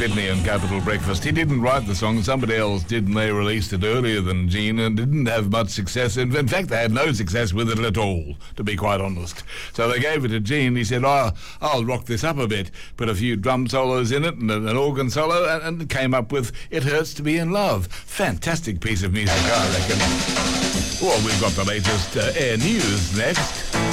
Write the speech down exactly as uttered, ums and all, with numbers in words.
Pitney and Capital Breakfast. He didn't write the song, somebody else did, and they released it earlier than Gene, and didn't have much success. In, in fact, they had no success with it at all, to be quite honest. So they gave it to Gene. He said, oh, I'll rock this up a bit, put a few drum solos in it and an organ solo, and, and came up with It Hurts to Be in Love. Fantastic piece of music, I reckon. Well, we've got the latest uh, Air News next.